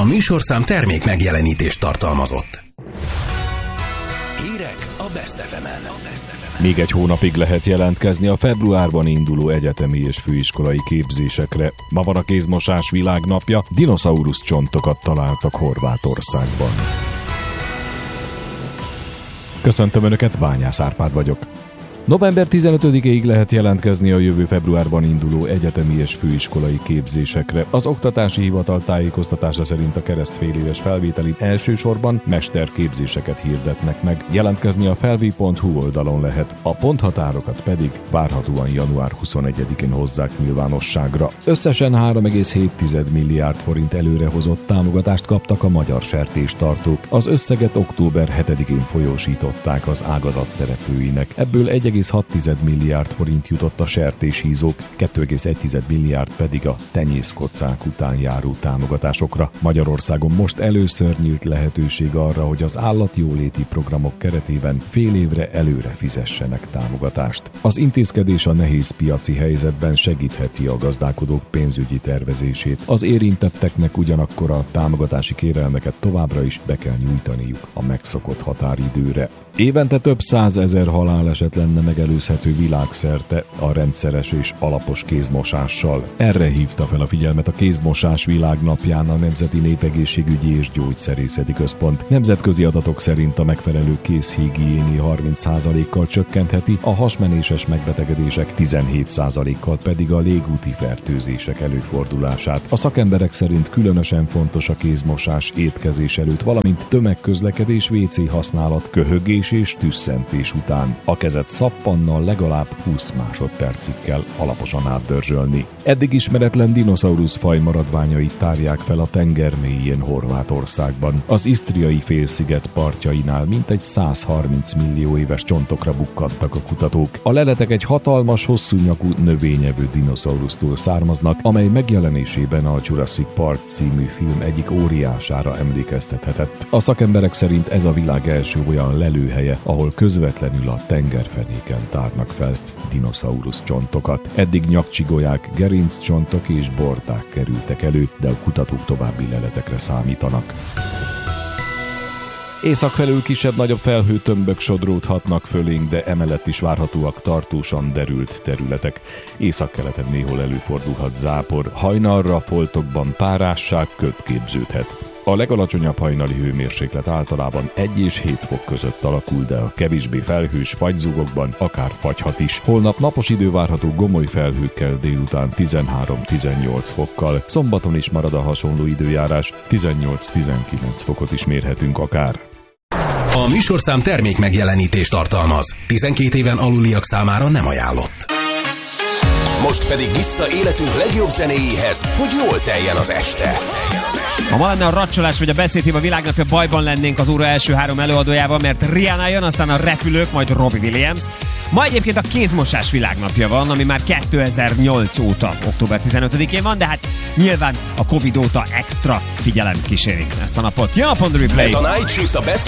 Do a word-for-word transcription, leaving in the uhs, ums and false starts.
A műsorszám termék megjelenítést tartalmazott. Hírek a Best ef emen. Még egy hónapig lehet jelentkezni a februárban induló egyetemi és főiskolai képzésekre. Ma van a kézmosás világnapja, dinoszaurusz csontokat találtak Horvátországban. Köszöntöm Önöket, Bányász Árpád vagyok. november tizenötödikéig lehet jelentkezni a jövő februárban induló egyetemi és főiskolai képzésekre. Az Oktatási Hivatal tájékoztatása szerint a keresztféléves felvételin elsősorban mesterképzéseket hirdetnek meg. Jelentkezni a felvi pont hu oldalon lehet, a ponthatárokat pedig várhatóan január huszonegyedikén hozzák nyilvánosságra. Összesen három egész hét milliárd forint előrehozott támogatást kaptak a magyar sertéstartók. Az összeget október hetedikén folyósították az ágazat szereplőinek. Ebből egy egész hat milliárd forint jutott a sertéshízók, két egész egy milliárd pedig a tenyészkocák után járó támogatásokra. Magyarországon most először nyílt lehetőség arra, hogy az állatjóléti programok keretében fél évre előre fizessenek támogatást. Az intézkedés a nehéz piaci helyzetben segítheti a gazdálkodók pénzügyi tervezését. Az érintetteknek ugyanakkor a támogatási kérelmeket továbbra is be kell nyújtaniuk a megszokott határidőre. Évente több százezer haláleset lenne megelőzhető világszerte a rendszeres és alapos kézmosással. Erre hívta fel a figyelmet a Kézmosás világnapján a Nemzeti Népegészségügyi és Gyógyszerészeti Központ. Nemzetközi adatok szerint a megfelelő kézhigiéni harminc százalékkal csökkentheti a hasmenéses megbetegedések, tizenhét százalékkal pedig a légúti fertőzések előfordulását. A szakemberek szerint különösen fontos a kézmosás étkezés előtt, valamint tömegközlekedés, vé cé használat, köhögés és tüsszentés után. A kezet szappannal legalább húsz másodpercig kell alaposan átdörzsölni. Eddig ismeretlen dinoszaurusz faj maradványait tárják fel a tenger mélyén Horvátországban. Az isztriai félsziget partjainál mintegy száz harminc millió éves csontokra bukkantak a kutatók. A leletek egy hatalmas, hosszú nyakú növényevő dinoszaurusztól származnak, amely megjelenésében a Jurassic Park című film egyik óriására emlékeztethetett. A szakemberek szerint ez a világ első olyan lelőhelye, ahol közvetlenül a tengerfenéken tárnak fel dinoszaurusz csontokat. Eddig nyakcsigolyák, gerinccsontok és borták kerültek elő, de a kutatók további leletekre számítanak. Észak felől kisebb-nagyobb felhőtömbök sodródhatnak fölénk, de emellett is várhatóak tartósan derült területek. Északkeleten néhol előfordulhat zápor, hajnalra foltokban párásság, köd képződhet. A legalacsonyabb hajnali hőmérséklet általában egy és hét fok között alakul, de a kevésbé felhős fagyzugokban akár fagyhat is. Holnap napos idő várható gomoly felhőkkel, délután tizenhárom-tizennyolc fokkal. Szombaton is marad a hasonló időjárás, tizennyolc-tizenkilenc fokot is mérhetünk akár. A műsorszám termék megjelenítést tartalmaz. tizenkét éven aluliak számára nem ajánlott. Most pedig vissza életünk legjobb zenéjéhez, hogy jól teljen az este. Ha ma lenne a racsolás vagy a beszédhív a világnapja, bajban lennénk az óra első három előadójával, mert Rihanna jön, aztán a repülők, majd Robbie Williams. Ma egyébként a kézmosás világnapja van, ami már kétezer-nyolc óta, október tizenötödikén van, de hát nyilván a Covid óta extra figyelem kíséri ezt a napot. Jön a Pond Replay! Ez a Night Shift a Best